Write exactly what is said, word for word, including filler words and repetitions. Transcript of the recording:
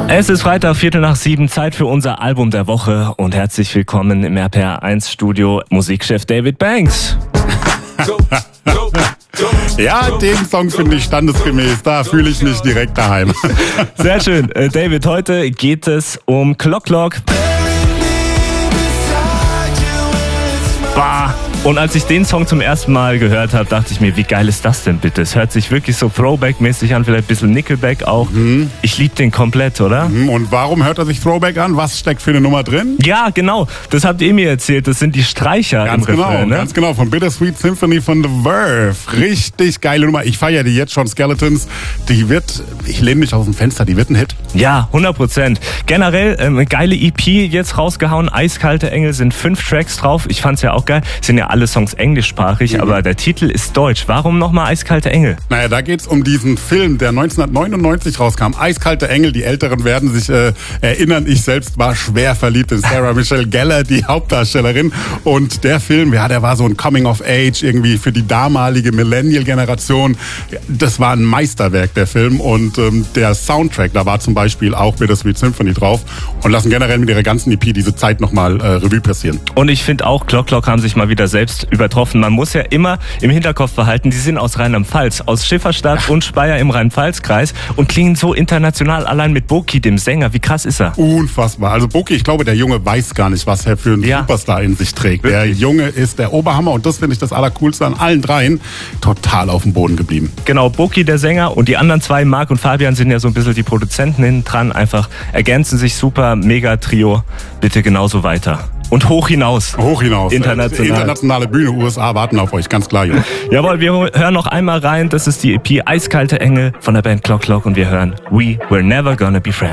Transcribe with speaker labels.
Speaker 1: Es ist Freitag, Viertel nach sieben, Zeit für unser Album der Woche und herzlich willkommen im R P R eins Studio Musikchef David Banks.
Speaker 2: Ja, den Song finde ich standesgemäß, da fühle ich mich direkt daheim.
Speaker 1: Sehr schön. Äh, David, heute geht es um Clock Clock. Bah. Und als ich den Song zum ersten Mal gehört habe, dachte ich mir, wie geil ist das denn bitte? Es hört sich wirklich so Throwback-mäßig an, vielleicht ein bisschen Nickelback auch. Mhm. Ich liebe den komplett, oder?
Speaker 2: Mhm. Und warum hört er sich Throwback an? Was steckt für eine Nummer drin?
Speaker 1: Ja, genau. Das habt ihr mir erzählt. Das sind die Streicher
Speaker 2: ganz
Speaker 1: im
Speaker 2: genau,
Speaker 1: Refrain, ne?
Speaker 2: Ganz genau, von Bittersweet Symphony von The Verve. Richtig geile Nummer. Ich feiere die jetzt schon, Skeletons. Die wird, ich lehne mich aus dem Fenster, die wird ein Hit.
Speaker 1: Ja, hundert Prozent. Generell ähm, eine geile E P jetzt rausgehauen. Eiskalte Engel sind fünf Tracks drauf. Ich fand's ja auch geil. Sind ja alle Songs englischsprachig, mhm. aber der Titel ist deutsch. Warum nochmal Eiskalte Engel?
Speaker 2: Naja, da geht's um diesen Film, der neunzehnhundertneunundneunzig rauskam. Eiskalte Engel, die Älteren werden sich äh, erinnern. Ich selbst war schwer verliebt in Sarah Michelle Gellar, die Hauptdarstellerin. Und der Film, ja, der war so ein Coming of Age irgendwie für die damalige Millennial-Generation. Das war ein Meisterwerk, der Film. Und ähm, der Soundtrack, da war zum Beispiel auch Bittersweet Symphony drauf und lassen generell mit ihrer ganzen E P diese Zeit nochmal äh, Revue passieren.
Speaker 1: Und ich finde auch, Clock Clock haben sich mal wieder selbst übertroffen. Man muss ja immer im Hinterkopf behalten, die sind aus Rheinland-Pfalz, aus Schifferstadt und Speyer im Rhein-Pfalz-Kreis und klingen so international, allein mit Boki, dem Sänger. Wie krass ist er?
Speaker 2: Unfassbar. Also Boki, ich glaube, der Junge weiß gar nicht, was er für einen ja. Superstar in sich trägt. Wirklich? Der Junge ist der Oberhammer und das finde ich das Allercoolste an allen dreien. Total auf dem Boden geblieben.
Speaker 1: Genau, Boki, der Sänger, und die anderen zwei, Marc und Fabian, sind ja so ein bisschen die Produzenten hinten dran. Einfach ergänzen sich super, mega Trio. Bitte genauso weiter. Und hoch hinaus.
Speaker 2: Hoch hinaus.
Speaker 1: International.
Speaker 2: Internationale Bühne, U S A warten auf euch, ganz klar, Junge.
Speaker 1: Jawohl, wir hören noch einmal rein. Das ist die E P Eiskalte Engel von der Band Clock Clock und wir hören We Were Never Gonna Be Friends.